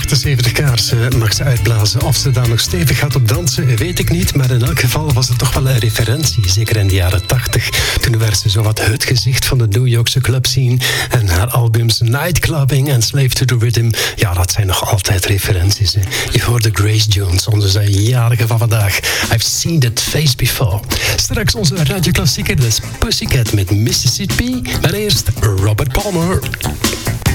78 kaarsen mag ze uitblazen. Of ze daar nog stevig gaat op dansen, weet ik niet. Maar in elk geval was het toch wel een referentie. Zeker in de jaren 80. Toen werd ze zowat het gezicht van de New Yorkse clubscene. En haar albums Nightclubbing en Slave to the Rhythm. Ja, dat zijn nog altijd referenties. Hè. Je hoorde Grace Jones, onze jarige van vandaag. I've seen that face before. Straks onze radioklassieker, dat is Pussycat met Mississippi. Maar eerst Robert Palmer.